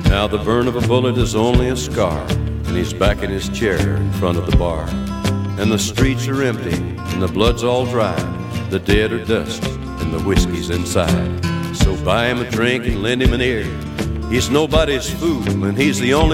Now the burn of a bullet is only a scar, and he's back in his chair in front of the bar. And the streets are empty, and the blood's all dry. The dead are dust, and the whiskey's inside. So buy him a drink and lend him an ear. He's nobody's fool, and he's the only